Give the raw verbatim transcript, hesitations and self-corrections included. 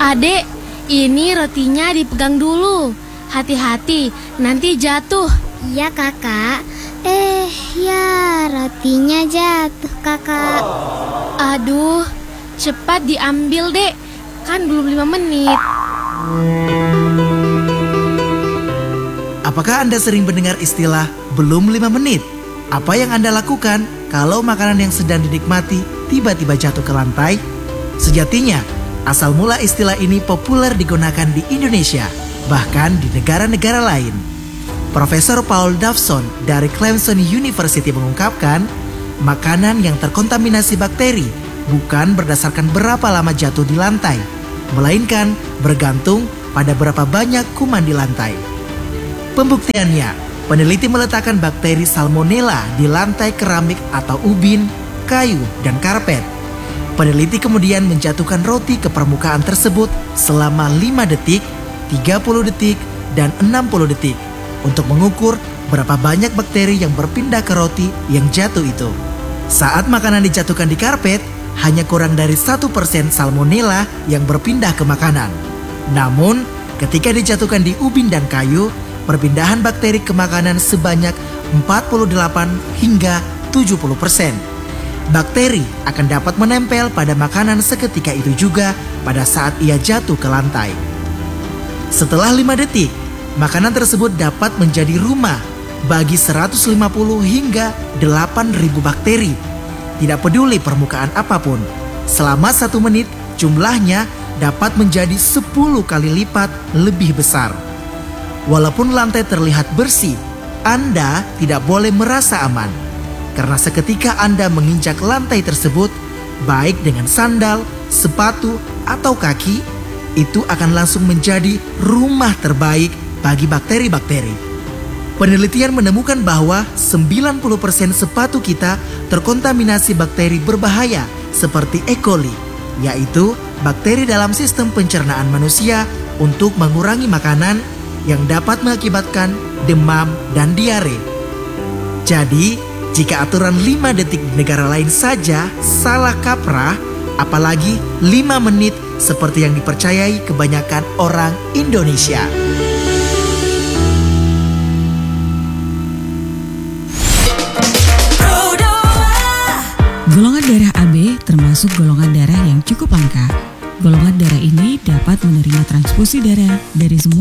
Adek, ini rotinya dipegang dulu. Hati-hati, nanti jatuh. Iya kakak. Eh ya, rotinya jatuh kakak. Aduh, cepat diambil dek. Kan belum lima menit. Apakah Anda sering mendengar istilah belum lima menit? Apa yang Anda lakukan kalau makanan yang sedang dinikmati tiba-tiba jatuh ke lantai? Sejatinya, asal mula istilah ini populer digunakan di Indonesia, bahkan di negara-negara lain. Profesor Paul Dawson dari Clemson University mengungkapkan, makanan yang terkontaminasi bakteri bukan berdasarkan berapa lama jatuh di lantai, melainkan bergantung pada berapa banyak kuman di lantai. Pembuktiannya, peneliti meletakkan bakteri Salmonella di lantai keramik atau ubin, kayu, dan karpet. Peneliti kemudian menjatuhkan roti ke permukaan tersebut selama lima detik, tiga puluh detik, dan enam puluh detik untuk mengukur berapa banyak bakteri yang berpindah ke roti yang jatuh itu. Saat makanan dijatuhkan di karpet, hanya kurang dari satu persen salmonella yang berpindah ke makanan. Namun, ketika dijatuhkan di ubin dan kayu, perpindahan bakteri ke makanan sebanyak empat puluh delapan hingga tujuh puluh persen. Bakteri akan dapat menempel pada makanan seketika itu juga pada saat ia jatuh ke lantai. Setelah lima detik, makanan tersebut dapat menjadi rumah bagi seratus lima puluh hingga delapan ribu bakteri. Tidak peduli permukaan apapun, selama satu menit jumlahnya dapat menjadi sepuluh kali lipat lebih besar. Walaupun lantai terlihat bersih, Anda tidak boleh merasa aman. Karena seketika Anda menginjak lantai tersebut, baik dengan sandal, sepatu, atau kaki, itu akan langsung menjadi rumah terbaik bagi bakteri-bakteri. Penelitian menemukan bahwa sembilan puluh persen sepatu kita terkontaminasi bakteri berbahaya seperti E. coli, yaitu bakteri dalam sistem pencernaan manusia untuk mengurangi makanan yang dapat mengakibatkan demam dan diare. Jadi, jika aturan lima detik di negara lain saja salah kaprah, apalagi lima menit seperti yang dipercayai kebanyakan orang Indonesia. Golongan darah A B termasuk golongan darah yang cukup langka. Golongan darah ini dapat menerima transfusi darah dari semua